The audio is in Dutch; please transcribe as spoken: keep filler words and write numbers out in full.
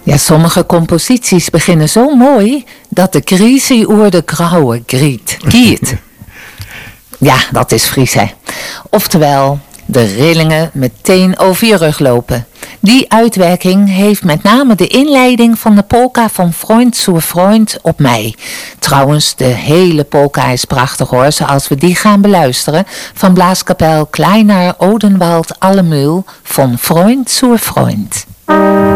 Ja, sommige composities beginnen zo mooi dat de crisis oer de grauwe griet kiert. Ja, dat is Fries, hè. Oftewel, de rillingen meteen over je rug lopen. Die uitwerking heeft met name de inleiding van de polka van Freund zur Freund op mij. Trouwens, de hele polka is prachtig hoor, zoals we die gaan beluisteren. Van Blaaskapel Kleiner Odenwald Allemeul van Freund zur Freund.